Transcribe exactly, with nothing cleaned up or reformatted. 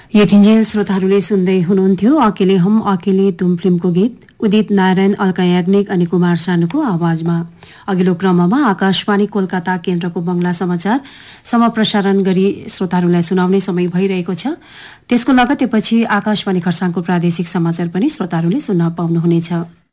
यतिन्जेल श्रोताहरूले सुन्दै हुनुहुन्थ्यो अकेले हम अकेले तुम फिल्मको गीत उदित नारायण, अल्का याग्निक अनि कुमार सानुको आवाजमा। अघिल्लो क्रममा आकाशवाणी कोलकाता केन्द्रको बंगला समाचार समप्रसारण गरी श्रोताहरूलाई सुनाउने समय भइरहेको छ। त्यसको लगत्तै पछि आकाशवाणी खरसाङको प्रादेशिक समाचार पनि श्रोताहरूले सुन्न पाउनुहुनेछ।